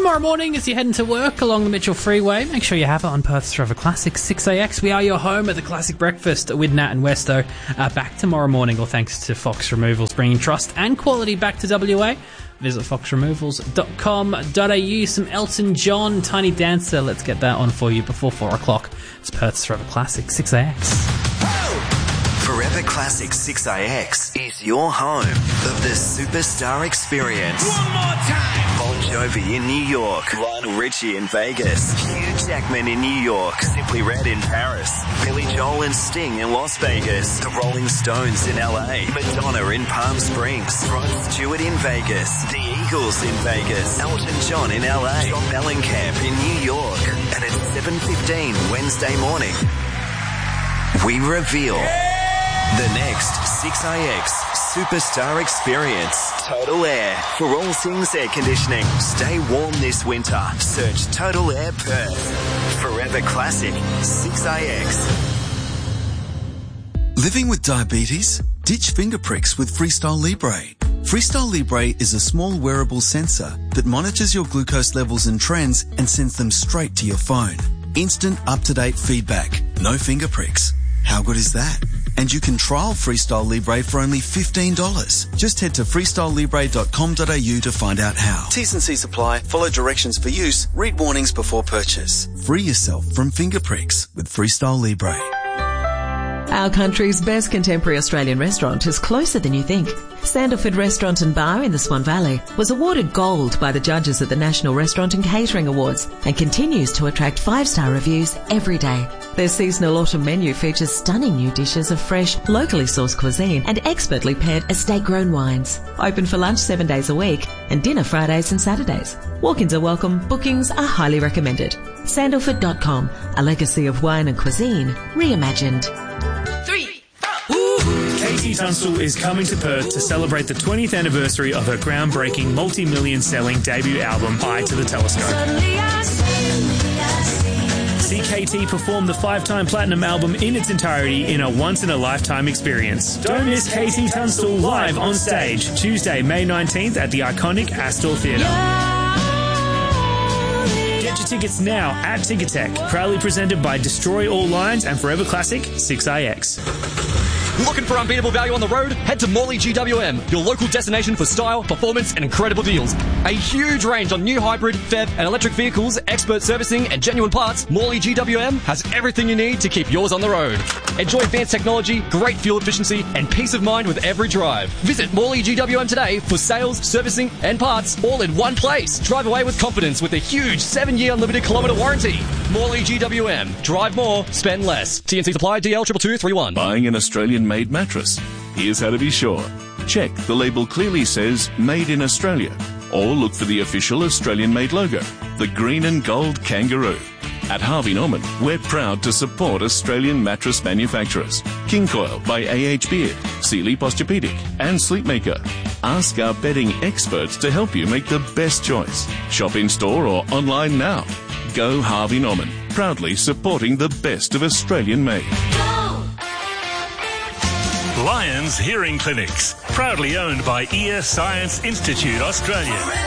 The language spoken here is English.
Tomorrow morning, as you're heading to work along the Mitchell Freeway, make sure you have it on Perth's Forever Classic 6AX. We are your home at the Classic Breakfast with Nat and Westo. Back tomorrow morning, all thanks to Fox Removals, bringing trust and quality back to WA. Visit foxremovals.com.au. Some Elton John, Tiny Dancer. Let's get that on for you before 4 o'clock. It's Perth's Forever Classic 6AX. Forever Classic 6AX is your home of the Superstar Experience. One more time. Bon Jovi in New York, Lionel Richie in Vegas, Hugh Jackman in New York, Simply Red in Paris, Billy Joel and Sting in Las Vegas, the Rolling Stones in LA, Madonna in Palm Springs, Rod Stewart in Vegas, the Eagles in Vegas, Elton John in LA, John Mellencamp in New York, and at 7:15 Wednesday morning, we reveal the next 6AX Superstar Experience. Total Air for all things air conditioning. Stay warm this winter. Search Total Air Perth. Forever Classic 6AX. Living with diabetes? Ditch finger pricks with Freestyle Libre. Freestyle Libre is a small wearable sensor that monitors your glucose levels and trends and sends them straight to your phone. Instant, up-to-date feedback. No finger pricks. How good is that? And you can trial Freestyle Libre for only $15. Just head to freestylelibre.com.au to find out how. T's and C's apply. Follow directions for use. Read warnings before purchase. Free yourself from finger pricks with Freestyle Libre. Our country's best contemporary Australian restaurant is closer than you think. Sandalford Restaurant and Bar in the Swan Valley was awarded gold by the judges at the National Restaurant and Catering Awards and continues to attract 5-star reviews every day. Their seasonal autumn menu features stunning new dishes of fresh, locally sourced cuisine and expertly paired estate-grown wines. Open for lunch 7 days a week and dinner Fridays and Saturdays. Walk-ins are welcome. Bookings are highly recommended. Sandalford.com, a legacy of wine and cuisine reimagined. KT Tunstall is coming to Perth to celebrate the 20th anniversary of her groundbreaking multi-million selling debut album, Eye to the Telescope. See KT perform the 5-time platinum album in its entirety in a once-in-a-lifetime experience. Don't miss KT Tunstall live on stage, Tuesday, May 19th at the iconic Astor Theatre. Get your tickets now at Ticketek, proudly presented by Destroy All Lines and Forever Classic 6AX. Looking for unbeatable value on the road? Head to Morley GWM, your local destination for style, performance and incredible deals. A huge range on new hybrid, BEV and electric vehicles, expert servicing and genuine parts. Morley GWM has everything you need to keep yours on the road. Enjoy advanced technology, great fuel efficiency and peace of mind with every drive. Visit Morley GWM today for sales, servicing and parts all in one place. Drive away with confidence with a huge 7-year unlimited kilometre warranty. Morley GWM. Drive more, spend less. TNC supply DL 22231. Buying an Australian-made mattress? Here's how to be sure. Check the label clearly says Made in Australia, or look for the official Australian-made logo, the green and gold kangaroo. At Harvey Norman, we're proud to support Australian mattress manufacturers. King Coil by A.H. Beard, Sealy Posturepedic and Sleepmaker. Ask our bedding experts to help you make the best choice. Shop in-store or online now. Go Harvey Norman, proudly supporting the best of Australian-made. Lions Hearing Clinics, proudly owned by Ear Science Institute Australia.